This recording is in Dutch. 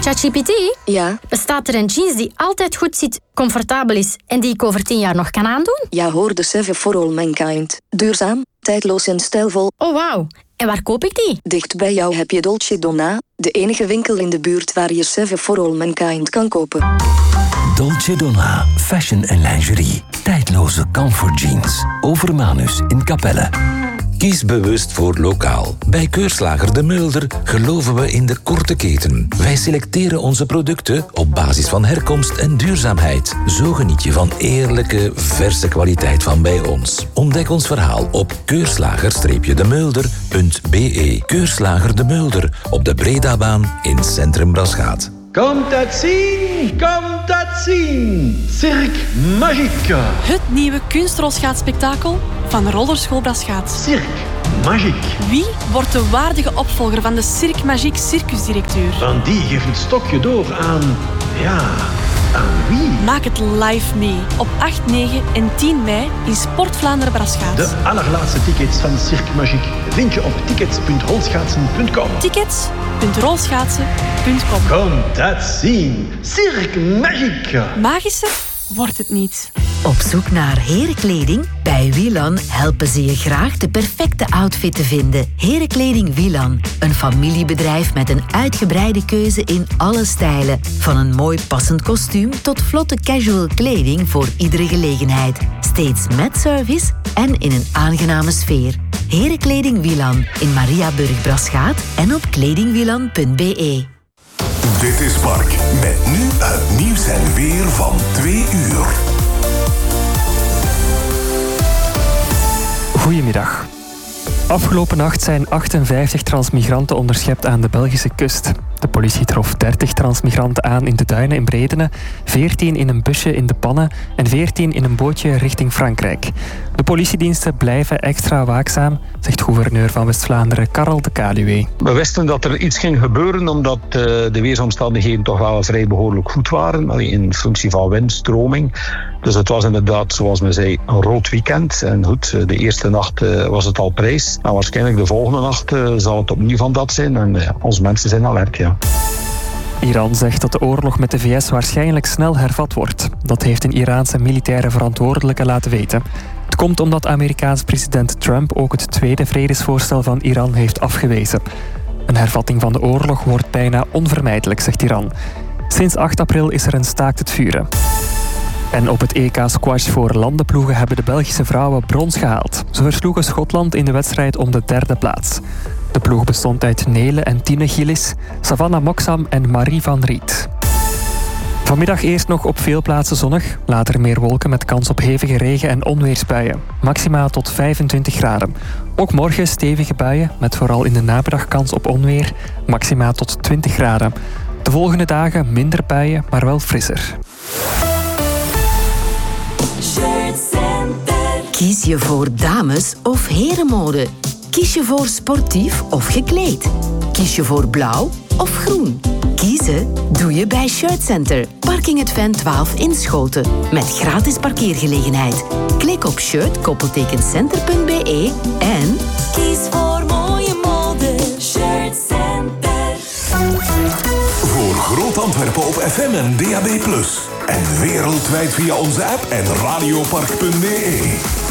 ChatGPT? Ja? Bestaat er een jeans die altijd goed zit, comfortabel is en die ik over 10 jaar nog kan aandoen? Ja, hoor, de Seve for All Mankind. Duurzaam, tijdloos en stijlvol. Oh, wauw. En waar koop ik die? Dicht bij jou heb je Dolce Donna, de enige winkel in de buurt waar je Seve for All Mankind kan kopen. Dolce Donna, fashion en lingerie. Tijdloze comfort jeans. Over Manus in Capelle. Kies bewust voor lokaal. Bij Keurslager De Mulder geloven we in de korte keten. Wij selecteren onze producten op basis van herkomst en duurzaamheid. Zo geniet je van eerlijke, verse kwaliteit van bij ons. Ontdek ons verhaal op keurslager-demulder.be. Keurslager De Mulder op de Bredabaan in Centrum Braschaat. Komt dat zien, Cirque Magique. Het nieuwe kunstrolschaatspektakel van Rollerschool Braschaat. Cirque Magique. Wie wordt de waardige opvolger van de Cirque Magique circusdirecteur? Want die geeft het stokje door aan wie? Maak het live mee op 8, 9 en 10 mei in Sport Vlaanderen Braschaat. De allerlaatste tickets van Cirque Magique vind je op tickets.rolschaatsen.com. Tickets.rolschaatsen.com. Kom dat zien, Cirque Magique. Magischer wordt het niet. Op zoek naar herenkleding? Bij Wielan helpen ze je graag de perfecte outfit te vinden. Herenkleding Wielan. Een familiebedrijf met een uitgebreide keuze in alle stijlen. Van een mooi passend kostuum tot vlotte casual kleding voor iedere gelegenheid. Steeds met service en in een aangename sfeer. Herenkleding Wielan in Mariaburg Braschaat en op kledingwielan.be. Dit is Mark, met nu het nieuws en weer van 2 uur. Goedemiddag. Afgelopen nacht zijn 58 transmigranten onderschept aan de Belgische kust. De politie trof 30 transmigranten aan in de duinen in Bredene, 14 in een busje in de Pannen en 14 in een bootje richting Frankrijk. De politiediensten blijven extra waakzaam, zegt gouverneur van West-Vlaanderen Karel de Kaluwe. We wisten dat er iets ging gebeuren omdat de weersomstandigheden toch wel vrij behoorlijk goed waren, in functie van wind, stroming. Dus het was inderdaad, zoals men zei, een rood weekend. En goed, de eerste nacht was het al prijs. En waarschijnlijk de volgende nacht zal het opnieuw van dat zijn. En onze mensen zijn alert, ja. Iran zegt dat de oorlog met de VS waarschijnlijk snel hervat wordt. Dat heeft een Iraanse militaire verantwoordelijke laten weten. Het komt omdat Amerikaans president Trump ook het tweede vredesvoorstel van Iran heeft afgewezen. Een hervatting van de oorlog wordt bijna onvermijdelijk, zegt Iran. Sinds 8 april is er een staakt het vuren. En op het EK squash voor landenploegen hebben de Belgische vrouwen brons gehaald. Ze versloegen Schotland in de wedstrijd om de 3e plaats. De ploeg bestond uit Nele en Tine Gillis, Savannah Moksam en Marie van Riet. Vanmiddag eerst nog op veel plaatsen zonnig. Later meer wolken met kans op hevige regen- en onweersbuien. Maximaal tot 25 graden. Ook morgen stevige buien, met vooral in de namiddag kans op onweer. Maximaal tot 20 graden. De volgende dagen minder buien, maar wel frisser. Kies je voor dames- of herenmode? Kies je voor sportief of gekleed? Kies je voor blauw of groen? Kiezen doe je bij Shirt Center, Parking het Ven 12 in Schoten. Met gratis parkeergelegenheid. Klik op shirt-center.be en kies voor mooie mode. Shirt Center. Voor Groot Antwerpen op FM en DAB+. En wereldwijd via onze app en radiopark.be.